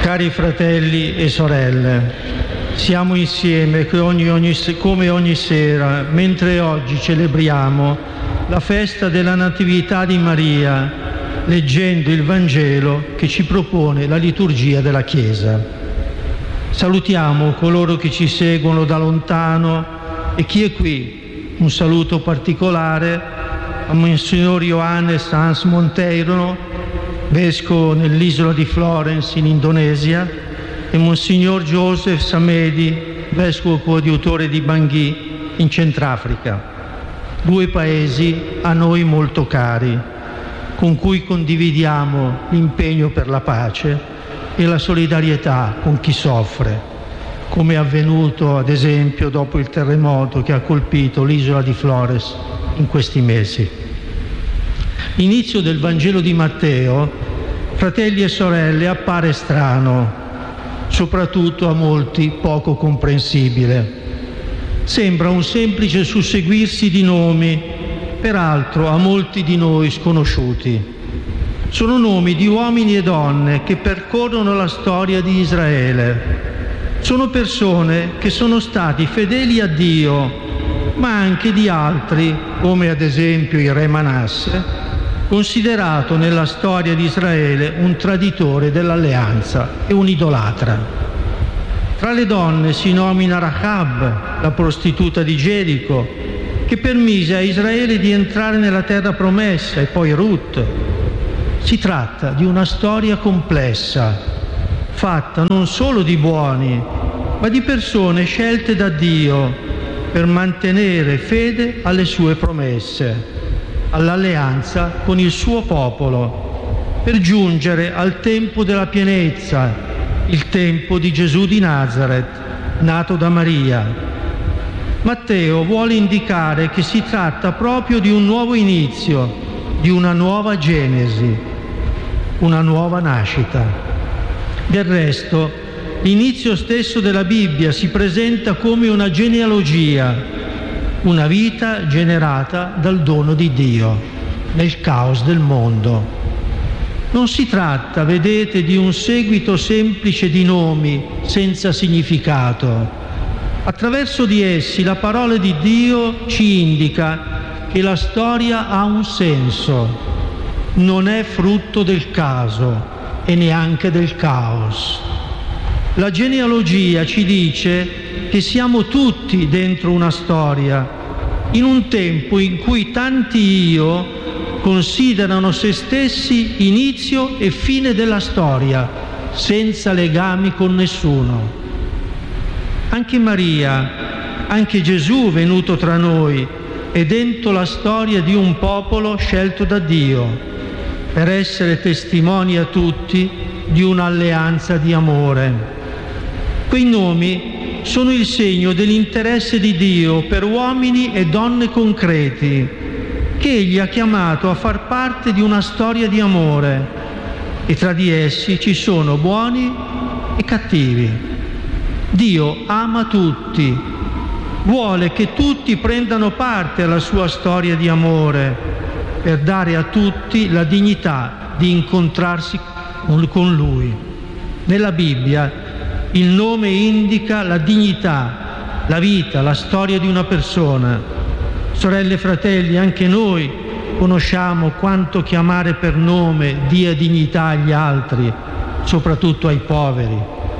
Cari fratelli e sorelle, siamo insieme come ogni sera, mentre oggi celebriamo la festa della Natività di Maria, leggendo il Vangelo che ci propone la liturgia della Chiesa. Salutiamo coloro che ci seguono da lontano e chi è qui. Un saluto particolare a Monsignor Johannes Hans Monteiro, vescovo nell'isola di Florence in Indonesia, e Monsignor Joseph Samedi, vescovo coadiutore di Bangui in Centrafrica. 2 paesi a noi molto cari, con cui condividiamo l'impegno per la pace e la solidarietà con chi soffre, come è avvenuto ad esempio dopo il terremoto che ha colpito l'isola di Flores in questi mesi. L'inizio del Vangelo di Matteo, fratelli e sorelle, appare strano, soprattutto a molti poco comprensibile. Sembra un semplice susseguirsi di nomi, peraltro a molti di noi sconosciuti. Sono nomi di uomini e donne che percorrono la storia di Israele. Sono persone che sono stati fedeli a Dio, ma anche di altri, come ad esempio il re Manasse, considerato nella storia di Israele un traditore dell'alleanza e un idolatra. Tra le donne si nomina Rahab, la prostituta di Gerico, che permise a Israele di entrare nella terra promessa, e poi Ruth. Si tratta di una storia complessa, fatta non solo di buoni, ma di persone scelte da Dio per mantenere fede alle sue promesse, all'alleanza con il suo popolo, per giungere al tempo della pienezza, il tempo di Gesù di Nazareth, nato da Maria. Matteo vuole indicare che si tratta proprio di un nuovo inizio, di una nuova genesi, una nuova nascita. Del resto, l'inizio stesso della Bibbia si presenta come una genealogia, una vita generata dal dono di Dio nel caos del mondo. Non si tratta, vedete, di un seguito semplice di nomi senza significato. Attraverso di essi la parola di Dio ci indica che la storia ha un senso, non è frutto del caso e neanche del caos. La genealogia ci dice che siamo tutti dentro una storia, in un tempo in cui tanti io considerano se stessi inizio e fine della storia, senza legami con nessuno. Anche Maria, anche Gesù venuto tra noi, è dentro la storia di un popolo scelto da Dio, per essere testimoni a tutti di un'alleanza di amore. Quei nomi sono il segno dell'interesse di Dio per uomini e donne concreti, che Egli ha chiamato a far parte di una storia di amore, e tra di essi ci sono buoni e cattivi. Dio ama tutti, vuole che tutti prendano parte alla sua storia di amore, per dare a tutti la dignità di incontrarsi con Lui. Nella Bibbia il nome indica la dignità, la vita, la storia di una persona. Sorelle e fratelli, anche noi conosciamo quanto chiamare per nome dia dignità agli altri, soprattutto ai poveri.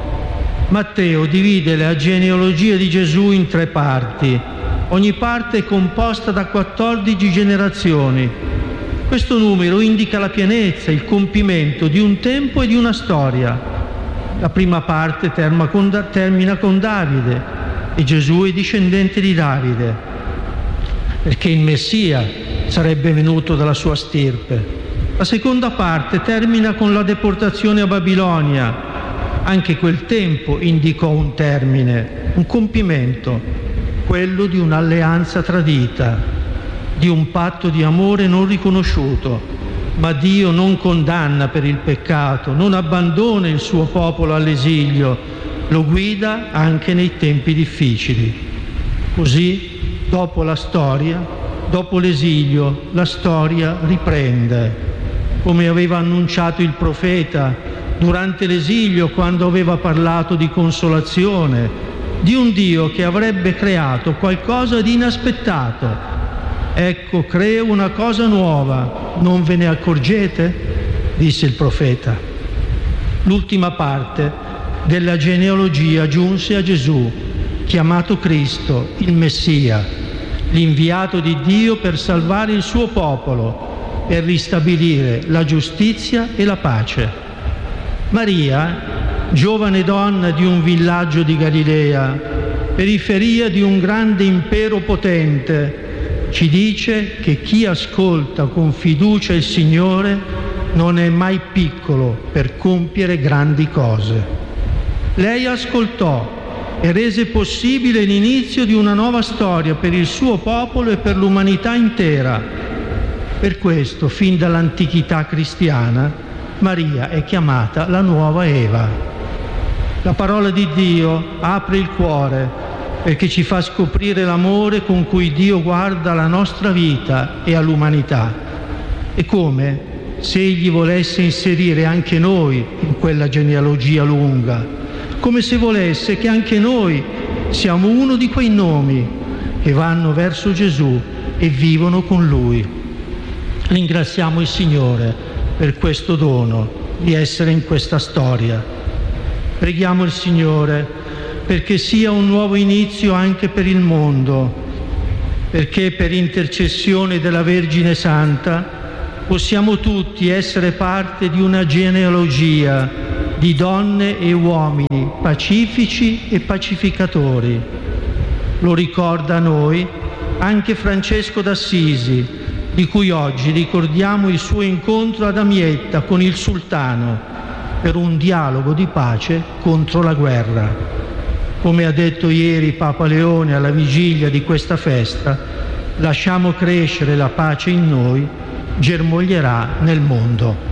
Matteo divide la genealogia di Gesù in 3 parti. Ogni parte è composta da 14 generazioni. Questo numero indica la pienezza, il compimento di un tempo e di una storia. La prima parte termina con Davide, e Gesù è discendente di Davide, perché il Messia sarebbe venuto dalla sua stirpe. La seconda parte termina con la deportazione a Babilonia. Anche quel tempo indicò un termine, un compimento, quello di un'alleanza tradita, di un patto di amore non riconosciuto. Ma Dio non condanna per il peccato, non abbandona il suo popolo all'esilio, lo guida anche nei tempi difficili. Così, dopo la storia, dopo l'esilio, la storia riprende. Come aveva annunciato il profeta, durante l'esilio, quando aveva parlato di consolazione, di un Dio che avrebbe creato qualcosa di inaspettato. Ecco, creo una cosa nuova, non ve ne accorgete? Disse il profeta. L'ultima parte della genealogia giunse a Gesù, chiamato Cristo, il Messia, l'inviato di Dio per salvare il suo popolo, per ristabilire la giustizia e la pace. Maria, giovane donna di un villaggio di Galilea, periferia di un grande impero potente, ci dice che chi ascolta con fiducia il Signore non è mai piccolo per compiere grandi cose. Lei ascoltò e rese possibile l'inizio di una nuova storia per il suo popolo e per l'umanità intera. Per questo, fin dall'antichità cristiana, Maria è chiamata la nuova Eva. La parola di Dio apre il cuore perché ci fa scoprire l'amore con cui Dio guarda alla nostra vita e all'umanità. E come se Egli volesse inserire anche noi in quella genealogia lunga, come se volesse che anche noi siamo uno di quei nomi che vanno verso Gesù e vivono con Lui. Ringraziamo il Signore per questo dono di essere in questa storia. Preghiamo il Signore perché sia un nuovo inizio anche per il mondo, perché per intercessione della Vergine Santa possiamo tutti essere parte di una genealogia di donne e uomini pacifici e pacificatori. Lo ricorda a noi anche Francesco d'Assisi, di cui oggi ricordiamo il suo incontro ad Amietta con il sultano per un dialogo di pace contro la guerra. Come ha detto ieri Papa Leone alla vigilia di questa festa, lasciamo crescere la pace in noi, germoglierà nel mondo.